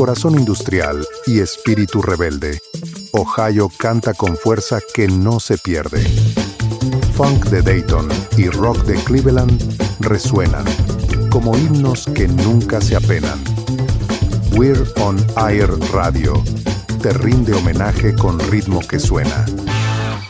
corazón industrial y espíritu rebelde, Ohio canta con fuerza que no se pierde. Funk de Dayton y rock de Cleveland resuenan como himnos que nunca se apenan. We're on Air Radio te rinde homenaje con ritmo que suena.